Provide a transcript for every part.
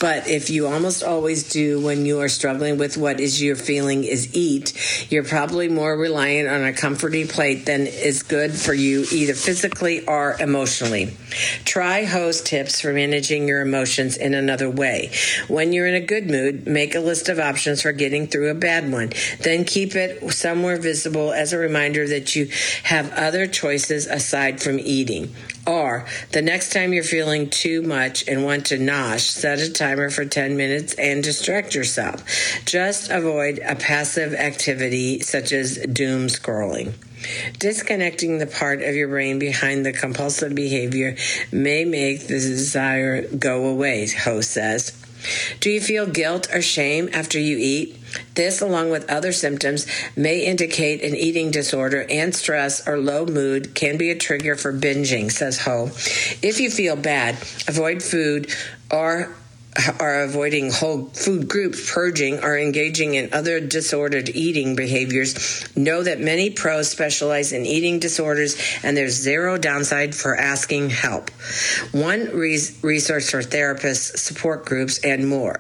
But if you almost always do when you are struggling with what is your feeling is eat, you're probably more reliant on a comforting plate than is good for you either physically or emotionally. Try Ho's tips for managing your emotions in another way. When you're in a good mood, make a list of options for getting through a bad one. Then keep it somewhere visible as a reminder that you have other choices aside from eating. Or, the next time you're feeling too much and want to nosh, set a timer for 10 minutes and distract yourself. Just avoid a passive activity such as doom scrolling. Disconnecting the part of your brain behind the compulsive behavior may make the desire go away, Ho says. Do you feel guilt or shame after you eat? This, along with other symptoms, may indicate an eating disorder, and stress or low mood can be a trigger for binging, says Ho. If you feel bad, avoid food or avoiding whole food groups, purging, or engaging in other disordered eating behaviors. Know that many pros specialize in eating disorders, and there's zero downside for asking help. One resource for therapists, support groups, and more.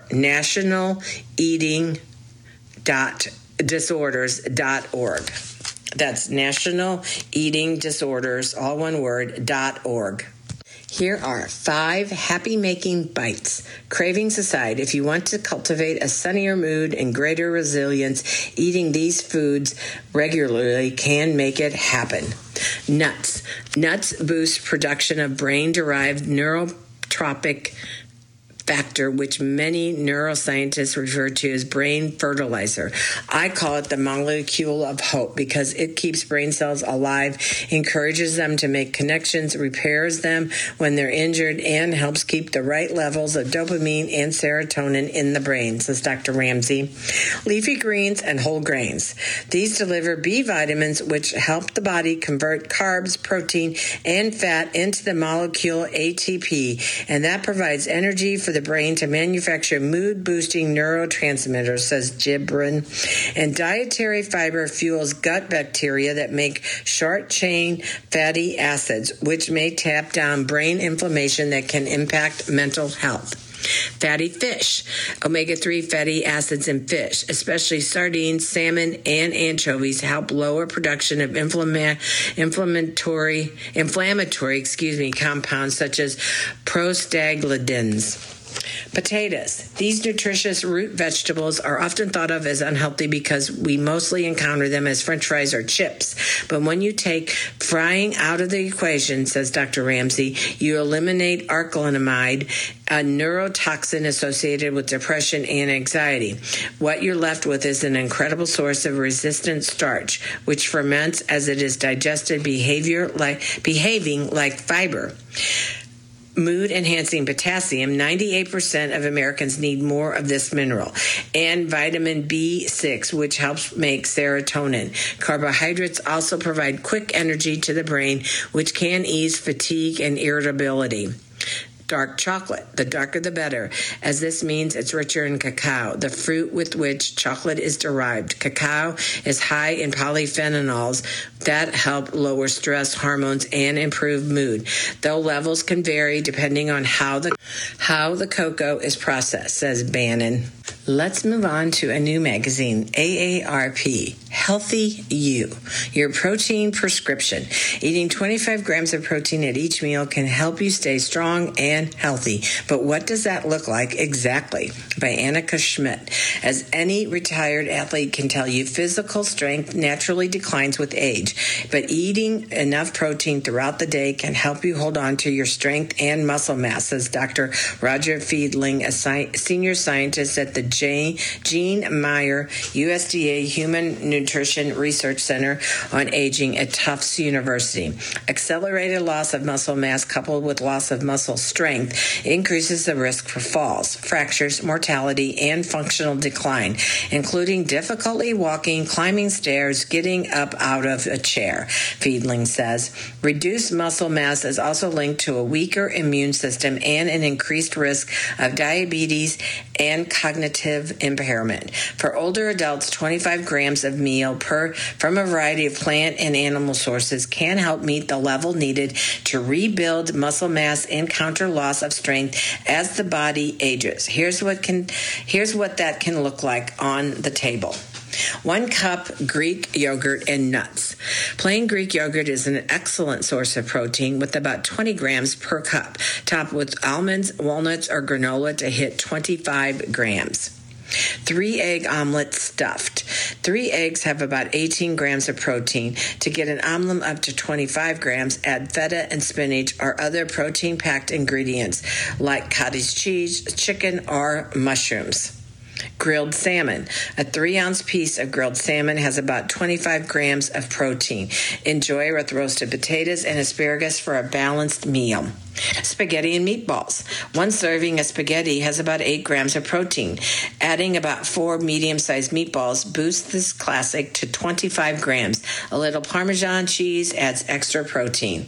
NationalEatingDisorders.org. That's National Eating Disorders, all one word, .org. Here are 5 happy-making bites. Cravings aside, if you want to cultivate a sunnier mood and greater resilience, eating these foods regularly can make it happen. Nuts. Nuts boost production of brain-derived neurotropic factor, which many neuroscientists refer to as brain fertilizer. I call it the molecule of hope because it keeps brain cells alive, encourages them to make connections, repairs them when they're injured, and helps keep the right levels of dopamine and serotonin in the brain, says Dr. Ramsey. Leafy greens and whole grains. These deliver B vitamins, which help the body convert carbs, protein, and fat into the molecule ATP, and that provides energy for the brain to manufacture mood-boosting neurotransmitters, says Gibran. And dietary fiber fuels gut bacteria that make short-chain fatty acids, which may tap down brain inflammation that can impact mental health. Fatty fish. Omega-3 fatty acids in fish, especially sardines, salmon, and anchovies, help lower production of inflammatory compounds such as prostaglandins. Potatoes. These nutritious root vegetables are often thought of as unhealthy because we mostly encounter them as French fries or chips. But when you take frying out of the equation, says Dr. Ramsey, you eliminate acrylamide, a neurotoxin associated with depression and anxiety. What you're left with is an incredible source of resistant starch, which ferments as it is digested, behaving like fiber. Mood-enhancing potassium, 98% of Americans need more of this mineral, and vitamin B6, which helps make serotonin. Carbohydrates also provide quick energy to the brain, which can ease fatigue and irritability. Dark chocolate, the darker the better, as this means it's richer in cacao, the fruit with which chocolate is derived. Cacao is high in polyphenols that help lower stress hormones and improve mood, though levels can vary depending on how the cocoa is processed, says Bannon. Let's move on to a new magazine, AARP, Healthy You, your protein prescription. Eating 25 grams of protein at each meal can help you stay strong and healthy. But what does that look like exactly? By Annika Schmidt. As any retired athlete can tell you, physical strength naturally declines with age. But eating enough protein throughout the day can help you hold on to your strength and muscle mass, says Dr. Roger Fiedling, a senior scientist at the Gene Meyer USDA Human Nutrition Research Center on Aging at Tufts University. Accelerated loss of muscle mass coupled with loss of muscle strength increases the risk for falls, fractures, mortality, and functional decline, including difficulty walking, climbing stairs, getting up out of a chair, Fiedling says. Reduced muscle mass is also linked to a weaker immune system and an increased risk of diabetes and cognitive impairment. For older adults, 25 grams of meal from a variety of plant and animal sources can help meet the level needed to rebuild muscle mass and counter loss of strength as the body ages. Here's what that can look like on the table. 1 cup Greek yogurt and nuts. Plain Greek yogurt is an excellent source of protein with about 20 grams per cup, topped with almonds, walnuts, or granola to hit 25 grams. 3 egg omelet stuffed. 3 eggs have about 18 grams of protein. To get an omelet up to 25 grams, add feta and spinach or other protein-packed ingredients like cottage cheese, chicken, or mushrooms. Grilled salmon. A 3-ounce piece of grilled salmon has about 25 grams of protein. Enjoy with roasted potatoes and asparagus for a balanced meal. Spaghetti and meatballs. 1 serving of spaghetti has about 8 grams of protein. Adding about 4 medium-sized meatballs boosts this classic to 25 grams. A little Parmesan cheese adds extra protein.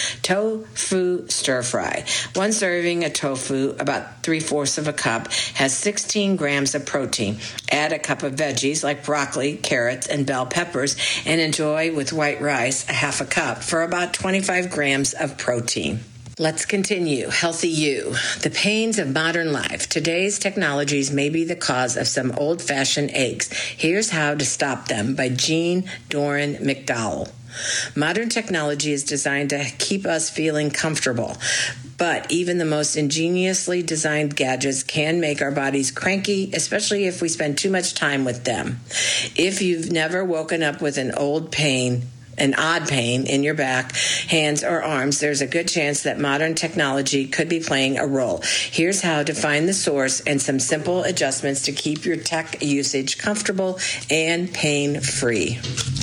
Tofu stir fry. 1 serving of tofu, about 3/4 of a cup, has 16 grams of protein. Add a cup of veggies like broccoli, carrots, and bell peppers, and enjoy with white rice, a half a cup, for about 25 grams of protein. Let's continue. Healthy You. The pains of modern life. Today's technologies may be the cause of some old-fashioned aches. Here's how to stop them by Jean Doran McDowell. Modern technology is designed to keep us feeling comfortable, but even the most ingeniously designed gadgets can make our bodies cranky, especially if we spend too much time with them. If you've never woken up with an odd pain in your back, hands, or arms, there's a good chance that modern technology could be playing a role. Here's how to find the source and some simple adjustments to keep your tech usage comfortable and pain-free.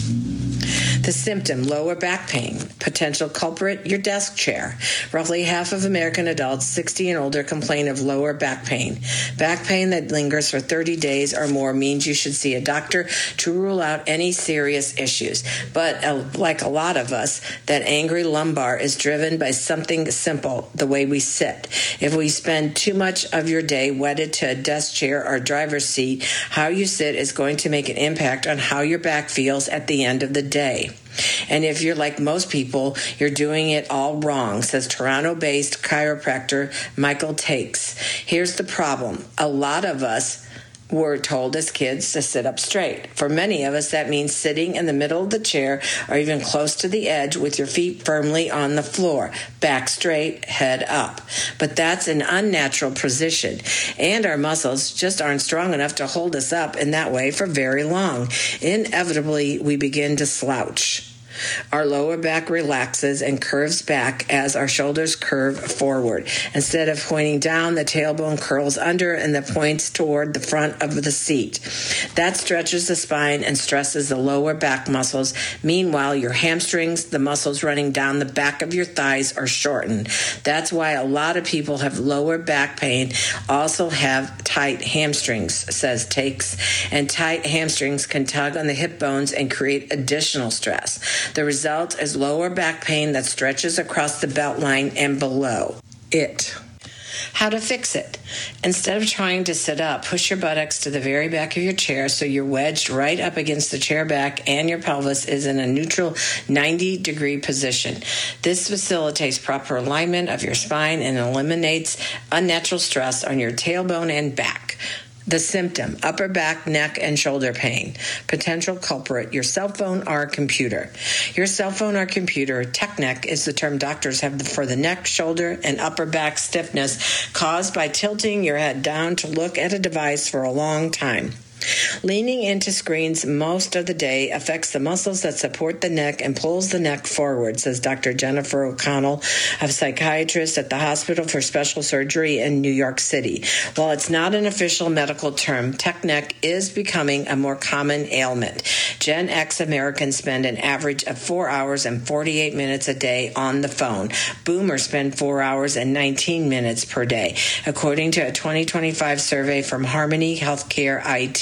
The symptom, lower back pain. Potential culprit, your desk chair. Roughly half of American adults 60 and older complain of lower back pain. Back pain that lingers for 30 days or more means you should see a doctor to rule out any serious issues. But like a lot of us, that angry lumbar is driven by something simple, the way we sit. If we spend too much of your day wedded to a desk chair or driver's seat, how you sit is going to make an impact on how your back feels at the end of the day. And if you're like most people, you're doing it all wrong, says Toronto-based chiropractor Michael Takes. Here's the problem. A lot of us were told as kids to sit up straight. For many of us, that means sitting in the middle of the chair or even close to the edge with your feet firmly on the floor, back straight, head up. But that's an unnatural position, and our muscles just aren't strong enough to hold us up in that way for very long. Inevitably, we begin to slouch. Our lower back relaxes and curves back as our shoulders curve forward. Instead of pointing down, the tailbone curls under and the points toward the front of the seat. That stretches the spine and stresses the lower back muscles. Meanwhile, your hamstrings, the muscles running down the back of your thighs, are shortened. That's why a lot of people have lower back pain, also have tight hamstrings, says Takes. And tight hamstrings can tug on the hip bones and create additional stress. The result is lower back pain that stretches across the belt line and below it. How to fix it. Instead of trying to sit up, push your buttocks to the very back of your chair so you're wedged right up against the chair back and your pelvis is in a neutral 90-degree position. This facilitates proper alignment of your spine and eliminates unnatural stress on your tailbone and back. The symptom, upper back, neck, and shoulder pain. Potential culprit, your cell phone or computer. Your cell phone or computer, tech neck, is the term doctors have for the neck, shoulder, and upper back stiffness caused by tilting your head down to look at a device for a long time. Leaning into screens most of the day affects the muscles that support the neck and pulls the neck forward, says Dr. Jennifer O'Connell, a psychiatrist at the Hospital for Special Surgery in New York City. While it's not an official medical term, tech neck is becoming a more common ailment. Gen X Americans spend an average of 4 hours and 48 minutes a day on the phone. Boomers spend 4 hours and 19 minutes per day, according to a 2025 survey from Harmony Healthcare IT.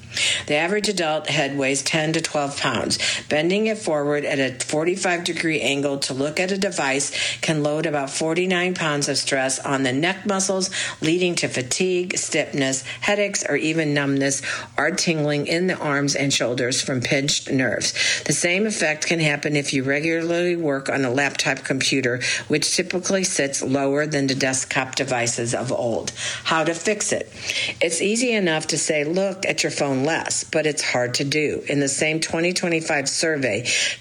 The average adult head weighs 10 to 12 pounds. Bending it forward at a 45-degree angle to look at a device can load about 49 pounds of stress on the neck muscles, leading to fatigue, stiffness, headaches, or even numbness or tingling in the arms and shoulders from pinched nerves. The same effect can happen if you regularly work on a laptop computer, which typically sits lower than the desktop devices of old. How to fix it? It's easy enough to say, look at your phone less, but it's hard to do. In the same 2025 survey,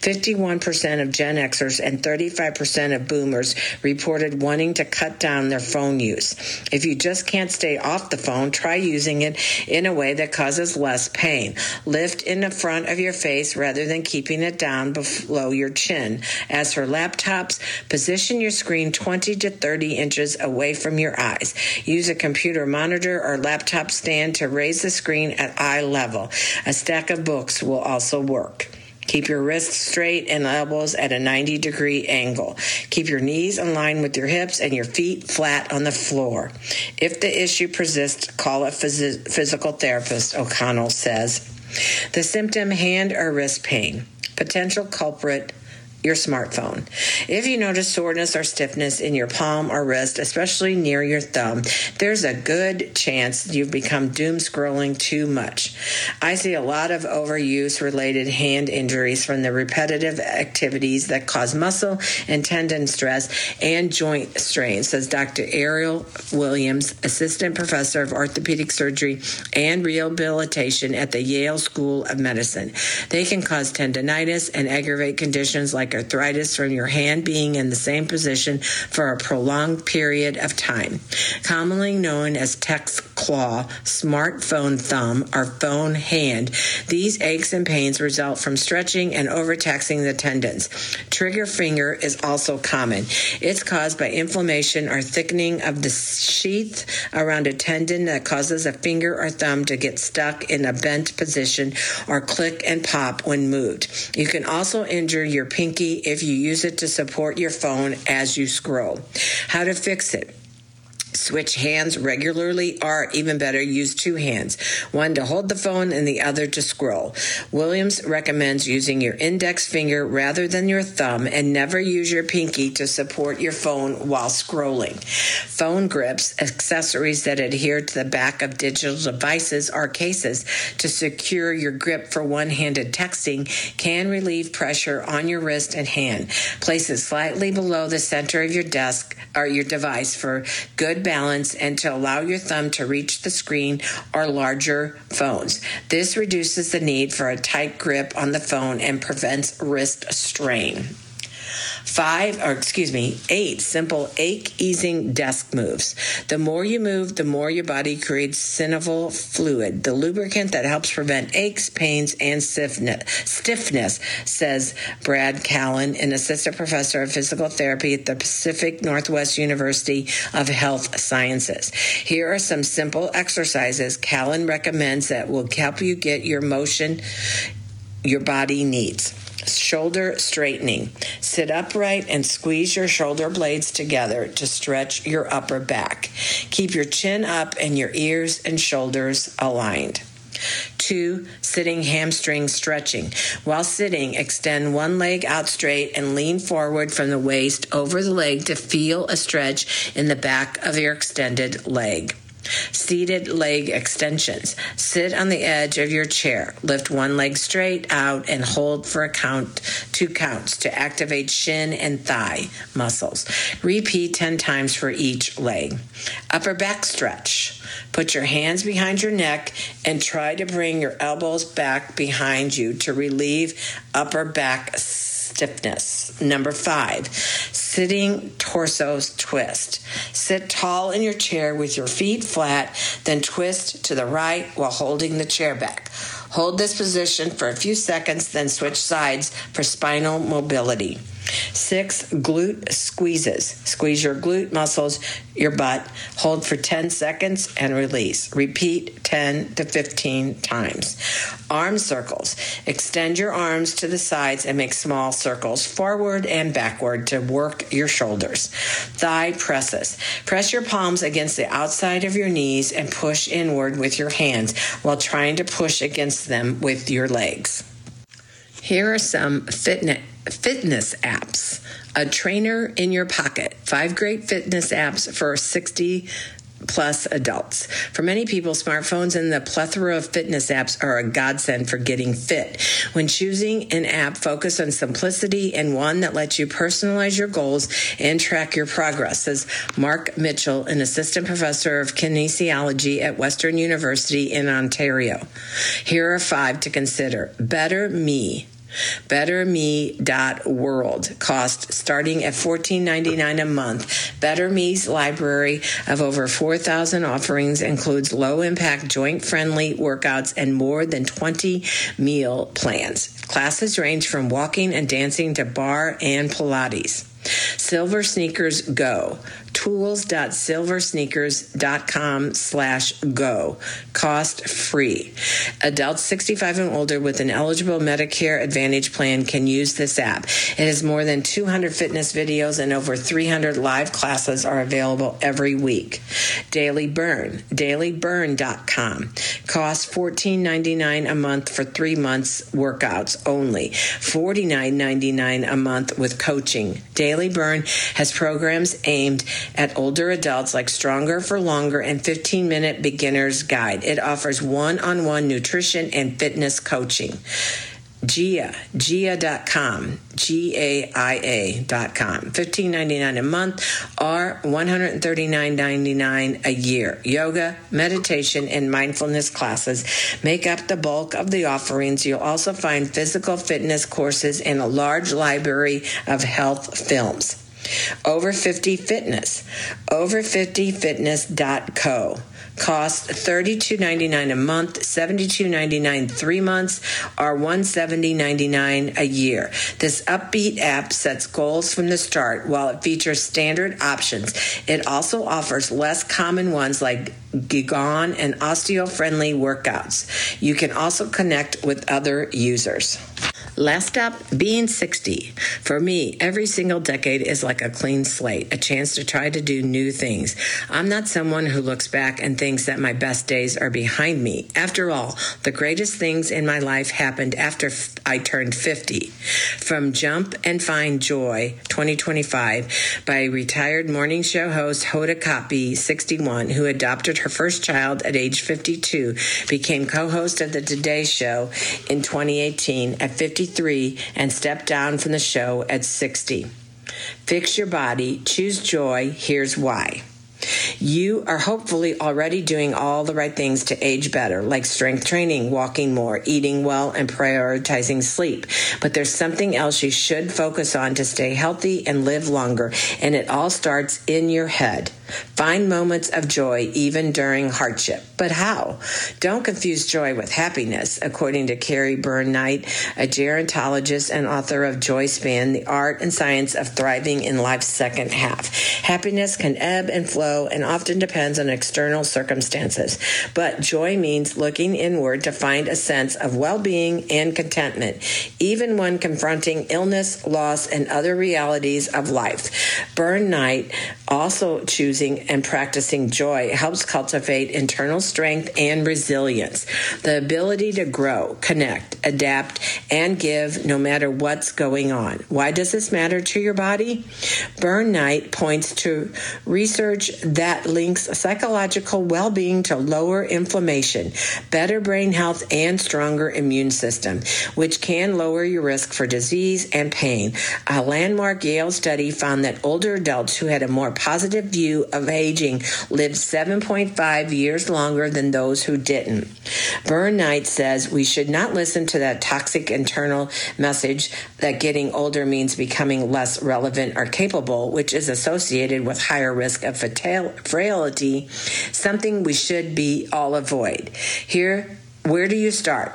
51% of Gen Xers and 35% of boomers reported wanting to cut down their phone use. If you just can't stay off the phone, try using it in a way that causes less pain. Lift in the front of your face rather than keeping it down below your chin. As for laptops, position your screen 20 to 30 inches away from your eyes. Use a computer monitor or laptop stand to raise the screen at eye level. A stack of books will also work. Keep your wrists straight and elbows at a 90-degree angle. Keep your knees in line with your hips and your feet flat on the floor. If the issue persists, call a physical therapist, O'Connell says. The symptom, hand or wrist pain. Potential culprit, your smartphone. If you notice soreness or stiffness in your palm or wrist, especially near your thumb, there's a good chance you've become doom scrolling too much. I see a lot of overuse-related hand injuries from the repetitive activities that cause muscle and tendon stress and joint strain, says Dr. Ariel Williams, assistant professor of orthopedic surgery and rehabilitation at the Yale School of Medicine. They can cause tendinitis and aggravate conditions like arthritis from your hand being in the same position for a prolonged period of time. Commonly known as text claw, smartphone thumb, or phone hand, these aches and pains result from stretching and overtaxing the tendons. Trigger finger is also common. It's caused by inflammation or thickening of the sheath around a tendon that causes a finger or thumb to get stuck in a bent position or click and pop when moved. You can also injure your pinky if you use it to support your phone as you scroll. How to fix it? Switch hands regularly, or even better, use two hands, one to hold the phone and the other to scroll. Williams recommends using your index finger rather than your thumb, and never use your pinky to support your phone while scrolling. Phone grips, accessories that adhere to the back of digital devices or cases to secure your grip for one-handed texting, can relieve pressure on your wrist and hand. Place it slightly below the center of your desk or your device for good balance and to allow your thumb to reach the screen or larger phones. This reduces the need for a tight grip on the phone and prevents wrist strain. 8 simple ache-easing desk moves. The more you move, the more your body creates synovial fluid, the lubricant that helps prevent aches, pains, and stiffness, says Brad Callen, an assistant professor of physical therapy at the Pacific Northwest University of Health Sciences. Here are some simple exercises Callen recommends that will help you get your motion your body needs. Shoulder straightening. Sit upright and squeeze your shoulder blades together to stretch your upper back. Keep your chin up and your ears and shoulders aligned. 2, sitting hamstring stretching. While sitting, extend one leg out straight and lean forward from the waist over the leg to feel a stretch in the back of your extended leg. Seated leg extensions. Sit on the edge of your chair. Lift one leg straight out and hold for 2 counts to activate shin and thigh muscles. Repeat 10 times for each leg. Upper back stretch. Put your hands behind your neck and try to bring your elbows back behind you to relieve upper back stiffness. Number 5, sitting torso twist. Sit tall in your chair with your feet flat, then twist to the right while holding the chair back. Hold this position for a few seconds, then switch sides for spinal mobility. 6, glute squeezes. Squeeze your glute muscles, your butt. Hold for 10 seconds and release. Repeat 10 to 15 times. Arm circles. Extend your arms to the sides and make small circles forward and backward to work your shoulders. Thigh presses. Press your palms against the outside of your knees and push inward with your hands while trying to push against them with your legs. Here are some fitness apps. A trainer in your pocket. 5 great fitness apps for 60 plus adults. For many people, smartphones and the plethora of fitness apps are a godsend for getting fit. When choosing an app, focus on simplicity and one that lets you personalize your goals and track your progress, says Mark Mitchell, an assistant professor of kinesiology at Western University in Ontario. Here are 5 to consider. Better Me. BetterMe.world, cost starting at $14.99 a month. Better Me's library of over 4,000 offerings includes low-impact, joint-friendly workouts and more than 20 meal plans. Classes range from walking and dancing to bar and Pilates. Silver Sneakers Go. Tools.silversneakers.com/go. Cost free. Adults 65 and older with an eligible Medicare Advantage plan can use this app. It has more than 200 fitness videos and over 300 live classes are available every week. Daily Burn. Dailyburn.com. Cost $14.99 a month for 3 months workouts only. $49.99 a month with coaching. Daily Burn has programs aimed at older adults like Stronger for Longer and 15-minute beginner's guide. It offers one-on-one nutrition and fitness coaching. Gia.com, GAIA.com, $15.99 a month or $139.99 a year. Yoga, meditation, and mindfulness classes make up the bulk of the offerings. You'll also find physical fitness courses and a large library of health films. Over 50 Fitness, over50fitness.co. Cost $32.99 a month, $72.99 3 months, or $170.99 a year. This upbeat app sets goals from the start while it features standard options. It also offers less common ones like Qigong and osteo-friendly workouts. You can also connect with other users. Last up, being 60. For me, every single decade is like a clean slate, a chance to try to do new things. I'm not someone who looks back and thinks that my best days are behind me. After all, the greatest things in my life happened after I turned 50. From Jump and Find Joy 2025 by retired morning show host Hoda Kotb, 61, who adopted her first child at age 52, became co-host of the Today Show in 2018 at 53 and stepped down from the show at 60. Fix your body. Choose joy. Here's why. You are hopefully already doing all the right things to age better, like strength training, walking more, eating well, and prioritizing sleep. But there's something else you should focus on to stay healthy and live longer, and it all starts in your head. Find moments of joy even during hardship. But how? Don't confuse joy with happiness, according to Carrie Byrne-Knight, a gerontologist and author of Joy Span, The Art and Science of Thriving in Life's Second Half. Happiness can ebb and flow and often depends on external circumstances. But joy means looking inward to find a sense of well-being and contentment, even when confronting illness, loss, and other realities of life. Byrne-Knight also chooses and practicing joy helps cultivate internal strength and resilience, the ability to grow, connect, adapt, and give no matter what's going on. Why does this matter to your body? Byrne-Knight points to research that links psychological well-being to lower inflammation, better brain health, and stronger immune system, which can lower your risk for disease and pain. A landmark Yale study found that older adults who had a more positive view of aging lived 7.5 years longer than those who didn't. Byrne-Knight says we should not listen to that toxic internal message that getting older means becoming less relevant or capable, which is associated with higher risk of frailty, something we should all avoid. Where do you start?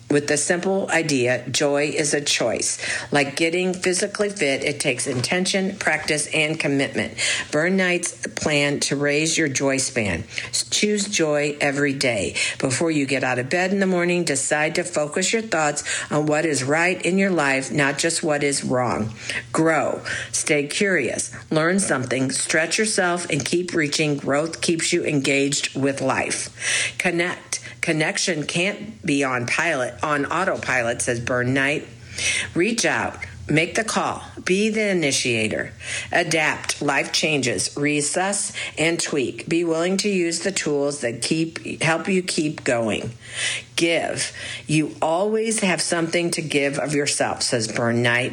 with the simple idea, joy is a choice. Like getting physically fit, it takes intention, practice, and commitment. Burn Night's plan to raise your joy span. Choose joy every day. Before you get out of bed in the morning, decide to focus your thoughts on what is right in your life, not just what is wrong. Grow. Stay curious. Learn something. Stretch yourself and keep reaching. Growth keeps you engaged with life. Connect. Connection can't be on autopilot, says Burn Night. Reach out. Make the call. Be the initiator. Adapt. Life changes. Reassess and tweak. Be willing to use the tools that help you keep going. Give. You always have something to give of yourself, says Burn Night.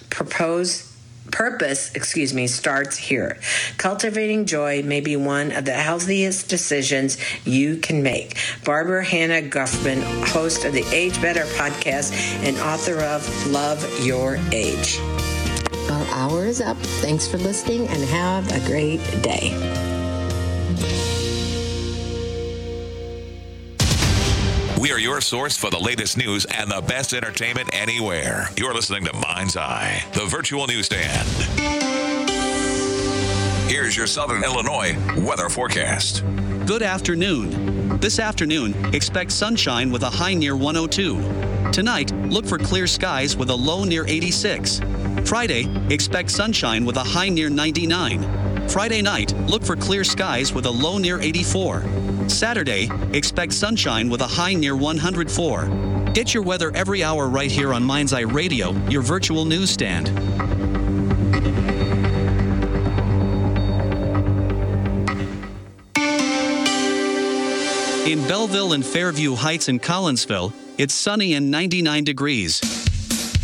Purpose starts here. Cultivating joy may be one of the healthiest decisions you can make. Barbara Hannah Guffman, host of the Age Better podcast and author of Love Your Age. Our hour is up. Thanks for listening and have a great day. We are your source for the latest news and the best entertainment anywhere. You're listening to Mind's Eye, the virtual newsstand. Here's your Southern Illinois weather forecast. Good afternoon. This afternoon, expect sunshine with a high near 102. Tonight, look for clear skies with a low near 86. Friday, expect sunshine with a high near 99. Friday night, look for clear skies with a low near 84. Saturday, expect sunshine with a high near 104. Get your weather every hour right here on Mind's Eye Radio, your virtual newsstand. In Belleville and Fairview Heights and Collinsville, it's sunny and 99 degrees.